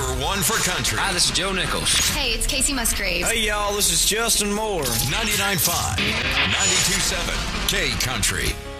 number one for country. Hi, this is Joe Nichols. Hey, it's Casey Musgraves. Hey, y'all, this is Justin Moore. 99.5, 92.7, K Country.